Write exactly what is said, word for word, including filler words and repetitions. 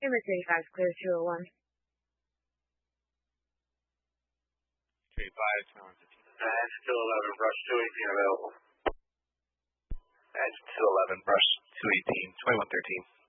Camera thirty-five, clear two oh one. thirty-five, twenty-one fifteen. Engine two eleven, brush two eighteen available. Engine two eleven, brush two eighteen, twenty-one thirteen.